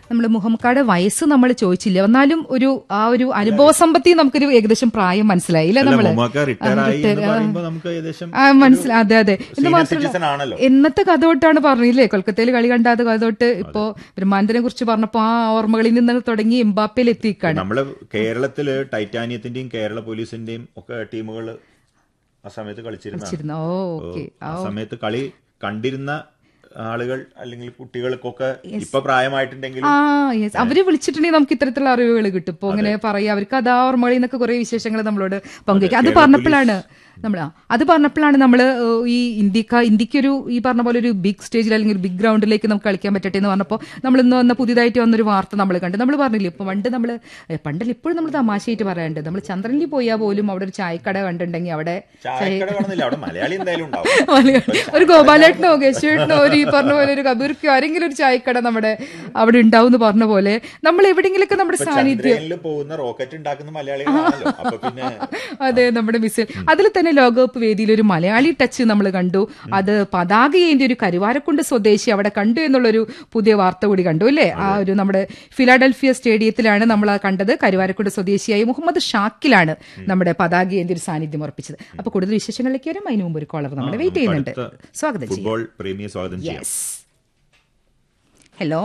നമ്മൾ മുഹമ്മക്കാട് വയസ്സ് നമ്മൾ ചോദിച്ചില്ല, എന്നാലും ആ ഒരു അനുഭവ സമ്പത്തി നമുക്കൊരു ഏകദേശം പ്രായം മനസ്സിലായില്ലേ നമ്മള് മനസ്സിലായി. അതെ അതെ. ഇത് മാത്രമല്ല എന്നത്തെ കഥ തൊട്ടാണ് പറഞ്ഞില്ലേ, കൊൽക്കത്തയിൽ കളി കണ്ടാത്ത കഥ തൊട്ട് ഇപ്പോ ബ്രഹ്മാനന്ദനെ കുറിച്ച് പറഞ്ഞപ്പോ ആ ഓർമ്മകളിൽ നിന്ന് തുടങ്ങി എംബാപ്പയിൽ എത്തിക്കാണ്. നമ്മള് കേരളത്തില് ടൈറ്റാനിയത്തിന്റെയും കേരള പോലീസിന്റെയും ഒക്കെ ടീമുകൾ ആ സമയത്ത് കളിച്ചിരുന്നു. ആ സമയത്ത് കളി കണ്ടിരുന്ന ആളുകൾ അല്ലെങ്കിൽ കുട്ടികൾക്കൊക്കെ ഇപ്പൊ പ്രായമായിട്ടുണ്ടെങ്കിലും അവര് വിളിച്ചിട്ടുണ്ടെങ്കിൽ നമുക്ക് ഇത്തരത്തിലുള്ള അറിവുകൾ കിട്ടും. ഇപ്പൊ അങ്ങനെ പറയാം, അവർക്ക് അതാ ഓർമ്മകളിൽ നിന്നൊക്കെ കുറെ വിശേഷങ്ങൾ നമ്മളോട് പങ്കുവയ്ക്കാം. അത് പറഞ്ഞപ്പോഴാണ് നമ്മള് ഈ ഇന്ത്യക്കൊരു ഈ പറഞ്ഞ പോലെ ഒരു ബിഗ് സ്റ്റേജിൽ അല്ലെങ്കിൽ ഒരു ബിഗ് ഗ്രൗണ്ടിലേക്ക് നമുക്ക് കളിക്കാൻ പറ്റട്ടെ എന്ന് പറഞ്ഞപ്പോൾ നമ്മൾ ഇന്ന് വന്ന പുതിയതായിട്ട് വന്നൊരു വാർത്ത നമ്മൾ കണ്ടു. നമ്മൾ പറഞ്ഞില്ലേ ഇപ്പൊ പണ്ടല്ല ഇപ്പോഴും നമ്മൾ തമാശയായിട്ട് പറയാറുണ്ട്, നമ്മൾ ചന്ദ്രനിൽ പോയാൽ പോലും അവിടെ ഒരു ചായക്കട കണ്ടിട്ടുണ്ടെങ്കിൽ അവിടെ ഒരു ഗോപാലേട്ടനോ കേശവേട്ടനോ ഒരു ഈ പറഞ്ഞ പോലെ ഒരു കബീർക്കോ ആരെങ്കിലും ഒരു ചായക്കട നമ്മുടെ അവിടെ ഉണ്ടാവും എന്ന് പറഞ്ഞ പോലെ നമ്മൾ എവിടെയെങ്കിലൊക്കെ നമ്മുടെ സാന്നിധ്യം. അതെ, നമ്മുടെ മിസൈൽ. അതിൽ തന്നെ ലോകകപ്പ് വേദിയിൽ ഒരു മലയാളി ടച്ച് നമ്മൾ കണ്ടു. അത് പതാകയേന്റെ ഒരു കരുവാരക്കുണ്ട് സ്വദേശി അവിടെ കണ്ടു എന്നുള്ളൊരു പുതിയ വാർത്ത കൂടി കണ്ടു അല്ലേ. ആ ഒരു നമ്മുടെ ഫിലാഡൽഫിയ സ്റ്റേഡിയത്തിലാണ് നമ്മൾ കണ്ടത്. കരുവാരക്കുണ്ട് സ്വദേശിയായ മുഹമ്മദ് ഷാക്കിലാണ് നമ്മുടെ പതാകയേന്റെ ഒരു സാന്നിധ്യം ഉറപ്പിച്ചത്. അപ്പൊ കൂടുതൽ വിശേഷങ്ങളിലേക്ക് വരും. അതിനു മുമ്പ് ഒരു കോളർ നമ്മളെ വെയിറ്റ് ചെയ്യുന്നുണ്ട്. സ്വാഗതം ചെയ്യാം. ഹലോ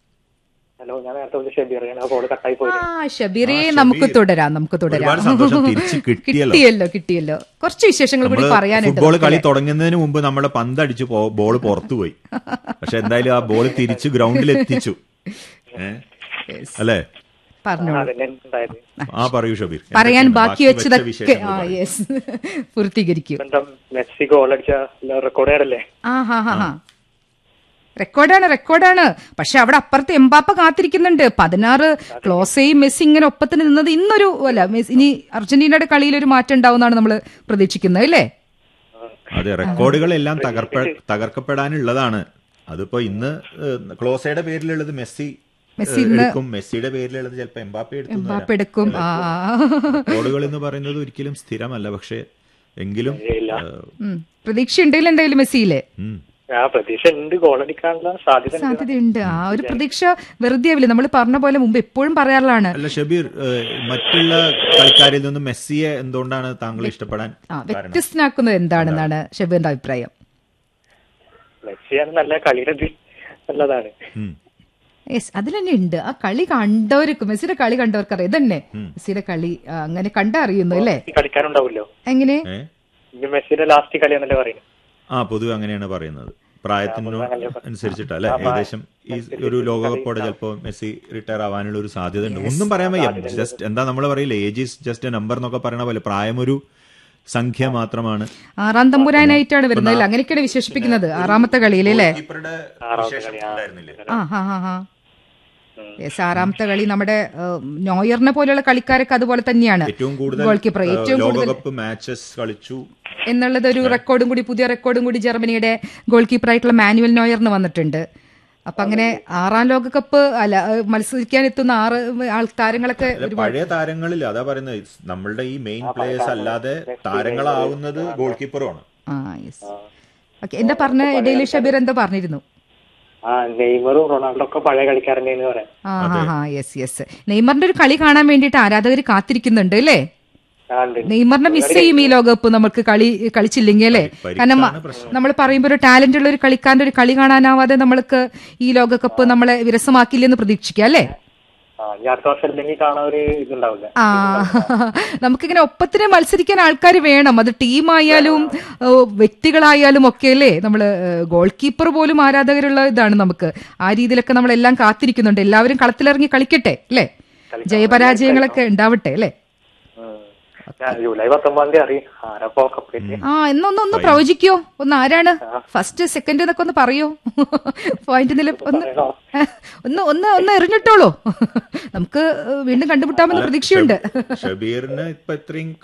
ഷബീറെ, നമുക്ക് തുടരാം. കിട്ടിയല്ലോ കുറച്ച് വിശേഷങ്ങൾ കൂടി പറയാനുണ്ട്. ഫുട്ബോൾ കളി തുടങ്ങുന്നതിന് മുമ്പ് നമ്മുടെ പന്തടിച്ചു ബോൾ പുറത്തുപോയി, പക്ഷെ എന്തായാലും ആ ബോൾ തിരിച്ച് ഗ്രൗണ്ടിൽ എത്തിച്ചു അല്ലേ. പറയൂ ഷബീർ, പറയാൻ ബാക്കി വെച്ചതൊക്കെ പൂർത്തീകരിക്കും. മെസ്സി ഗോൾ അടിച്ച റെക്കോർഡല്ലേ? റെക്കോർഡാണ്. പക്ഷെ അവിടെ അപ്പുറത്ത് എംബാപ്പ കാത്തിരിക്കുന്നുണ്ട്. 16 ക്ലോസയും മെസ്സി ഇങ്ങനെ ഒപ്പത്തിന് നിന്നത് ഇന്നൊരു ഇനി അർജന്റീനയുടെ കളിയിൽ ഒരു മാറ്റം ഉണ്ടാവുമെന്നാണ് നമ്മൾ പ്രതീക്ഷിക്കുന്നത് അല്ലേ. അതെ, റെക്കോർഡുകളെല്ലാം തകർക്കപ്പെടാനുള്ളതാണ്. അതിപ്പോ ഇന്ന് ക്ലോസയുടെ പേരിലുള്ളത് മെസ്സിയുടെ പേരിലുള്ളത് ചിലപ്പോ എംബാപ്പ എടുക്കും. റെക്കോർഡുകൾ എന്ന് പറയുന്നത് ഒരിക്കലും സ്ഥിരമല്ല, പക്ഷെ എങ്കിലും പ്രതീക്ഷ ഉണ്ടെങ്കിൽ എന്തായാലും മെസ്സിയിലെ സാധ്യതയുണ്ട്. ആ ഒരു പ്രതീക്ഷ വെറുതെ ആവില്ല. നമ്മൾ പറഞ്ഞ പോലെ മുമ്പ് എപ്പോഴും പറയാറുള്ളതാണ്. അല്ല ഷബീർ, മറ്റുള്ള കളിക്കാരിൽ നിന്നും മെസ്സിയെ എന്തുകൊണ്ടാണ് താങ്കൾ ഇഷ്ടപ്പെടാൻ വ്യത്യസ്തനാക്കുന്നത് എന്താണെന്നാണ് ഷബീറിന്റെ അഭിപ്രായം? മെസ്സിയാണ് നല്ല കളിയുടെ നല്ലതാണ്. അതിൽ തന്നെ ഉണ്ട്. ആ കളി കണ്ടവർക്ക്, മെസ്സിയുടെ കളി കണ്ടവർക്ക് അറിയാം. ഇതന്നെ മെസ്സിയുടെ കളി അങ്ങനെ കണ്ടറിയുന്നു അല്ലേ. കളിക്കാരുണ്ടാവുമല്ലോ എങ്ങനെ മെസ്സിയുടെ ലാസ്റ്റ് കളി എന്നല്ലേ പറയുന്നത്? പൊതുവെ അങ്ങനെയാണ് പറയുന്നത്. പ്രായത്തിന് അനുസരിച്ചിട്ടല്ലേ ഏകദേശം ഈ ഒരു ലോകകപ്പോടെ ചിലപ്പോ മെസ്സി റിട്ടയർ ആവാനുള്ള ഒരു സാധ്യത ഉണ്ട്. ഒന്നും പറയാൻ വയ്യ. ജസ്റ്റ് എന്താ നമ്മൾ പറയില്ലേ, age is just A number എന്നൊക്കെ പറയണ പോലെ പ്രായം ഒരു സംഖ്യ മാത്രമാണ്. 6ാം തമ്പുരാനായിട്ടാണ് വരുന്നത്, അങ്ങനെയൊക്കെയാണ് വിശേഷിപ്പിക്കുന്നത് 6ാമത്തെ കളിയിലല്ലേ. 6ാമത്തെ കളി നമ്മുടെ നോയറിനെ പോലെയുള്ള കളിക്കാരൊക്കെ അതുപോലെ തന്നെയാണ്. ഗോൾ കീപ്പർ ഏറ്റവും ലോകകപ്പ് മാച്ചസ് കളിച്ചു എന്നുള്ളത് ഒരു റെക്കോർഡും കൂടി, പുതിയ റെക്കോർഡും കൂടി ജർമ്മനിയുടെ ഗോൾ കീപ്പറായിട്ടുള്ള മാനുവൽ നോയറിന് വന്നിട്ടുണ്ട്. അപ്പൊ അങ്ങനെ 6ാം ലോകകപ്പ് മത്സരിക്കാൻ എത്തുന്ന 6 താരങ്ങളൊക്കെ പഴയ താരങ്ങളിൽ അതാ പറയുന്നത്, നമ്മളുടെ ഈ മെയിൻ പ്ലേയേഴ്സ് അല്ലാതെ താരങ്ങളാവുന്നത് ഗോൾ കീപ്പറുമാണ്. എന്താ പറഞ്ഞ ഇടയിൽ ഷബീർ എന്താ പറഞ്ഞിരുന്നു? നെയ്മറും റൊണാൾഡോ ഒക്കെ പഴയ കളിക്കാരനെന്ന് പറയാം. നെയ്മറിന്റെ ഒരു കളി കാണാൻ വേണ്ടിയിട്ട് ആരാധകർ കാത്തിരിക്കുന്നുണ്ട് അല്ലേ. നെയ്മറിനെ മിസ് ചെയ്യും ഈ ലോകകപ്പ് നമുക്ക് കളിച്ചില്ലെങ്കിൽ അല്ലേ. കാരണം നമ്മൾ പറയുമ്പോൾ ഒരു ടാലന്റ് ഉള്ള ഒരു കളിക്കാരന്റെ ഒരു കളി കാണാനാവാതെ നമ്മൾക്ക് ഈ ലോകകപ്പ് നമ്മളെ വിരസമാക്കില്ലെന്ന് പ്രതീക്ഷിക്കാം അല്ലേ. നമുക്കിങ്ങനെ ഒപ്പത്തിന് മത്സരിക്കാൻ ആൾക്കാർ വേണം. അത് ടീമായാലും വ്യക്തികളായാലും ഒക്കെ അല്ലേ. നമ്മള് ഗോൾ കീപ്പർ പോലും ആരാധകരുള്ള ഇതാണ് നമുക്ക്. ആ രീതിയിലൊക്കെ നമ്മളെല്ലാം കാത്തിരിക്കുന്നുണ്ട്. എല്ലാവരും കളത്തിലിറങ്ങി കളിക്കട്ടെ അല്ലേ. ജയപരാജയങ്ങളൊക്കെ ഉണ്ടാവട്ടെ അല്ലേ. ജൂലൈ 19 അറിയാം. ഒന്ന് പ്രവചിക്കോ, ഒന്ന് ആരാണ് ഫസ്റ്റ് സെക്കൻഡ് എന്നൊക്കെ ഒന്ന് പറയോ. പോയിന്റ് നില ഒന്ന് എറിഞ്ഞിട്ടോളൂ. നമുക്ക് വീണ്ടും കണ്ടുമുട്ടാമെന്ന് പ്രതീക്ഷയുണ്ട്. ഷബീറിന് ഇപ്പൊ ഇത്രയും